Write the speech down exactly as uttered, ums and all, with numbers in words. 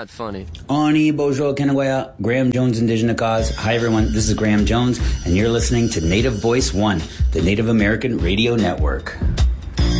not funny. Ani Bojo Kenawaya, Graham Jones Indigenous Cause. Hi everyone, this is Graham Jones, and you're listening to Native Voice One, the Native American Radio Network.